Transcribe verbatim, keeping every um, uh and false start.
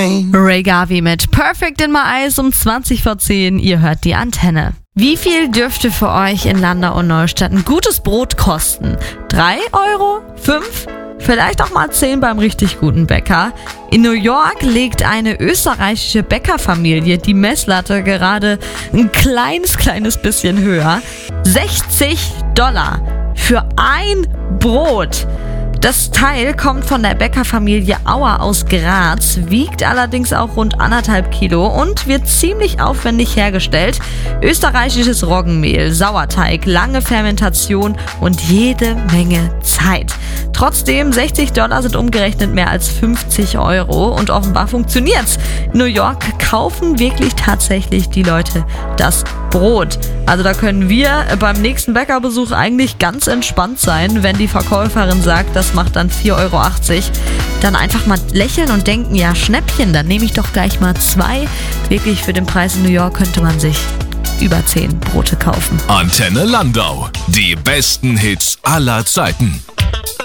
Ray Garvey mit Perfect in My Eyes um zwanzig vor zehn. Ihr hört die Antenne. Wie viel dürfte für euch in Landau und Neustadt ein gutes Brot kosten? Drei Euro? Fünf? Vielleicht auch mal zehn beim richtig guten Bäcker. In New York legt eine österreichische Bäckerfamilie die Messlatte gerade ein kleines, kleines bisschen höher. sechzig Dollar für ein Brot. Das Teil kommt von der Bäckerfamilie Auer aus Graz, wiegt allerdings auch rund anderthalb Kilo und wird ziemlich aufwendig hergestellt. Österreichisches Roggenmehl, Sauerteig, lange Fermentation und jede Menge Zeit. Trotzdem, sechzig Dollar sind umgerechnet mehr als fünfzig Euro und offenbar funktioniert's. In New York kaufen wirklich tatsächlich die Leute das Brot. Also da können wir beim nächsten Bäckerbesuch eigentlich ganz entspannt sein, wenn die Verkäuferin sagt, das macht dann vier Euro achtzig. Dann einfach mal lächeln und denken, ja Schnäppchen, dann nehme ich doch gleich mal zwei. Wirklich für den Preis in New York könnte man sich über zehn Brote kaufen. Antenne Landau, die besten Hits aller Zeiten.